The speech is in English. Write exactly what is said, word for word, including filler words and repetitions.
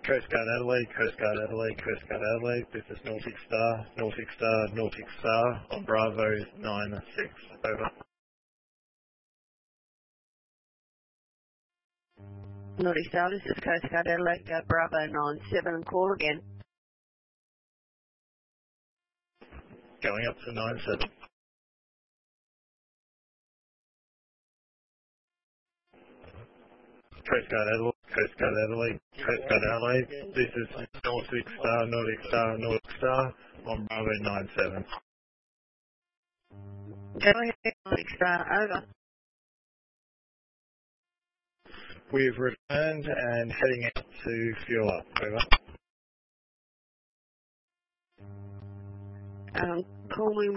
Coast Guard Adelaide, Coast Guard Adelaide, Coast Guard Adelaide. This is Nautic Star, Nautic Star, Nautic Star on Bravo nine six. Over. Nautic Star, this is Coast Guard Adelaide, uh, Bravo nine seven, and call again. Going up to nine seven. Coast Guard Adelaide, Coast Guard Adelaide, Coast Guard Adelaide. This is Nautic Star, Nautic Star, Nautic Star on Bravo nine seven. Go ahead, Nautic Star, over. We've returned and heading out to fuel up. Over. Um, call me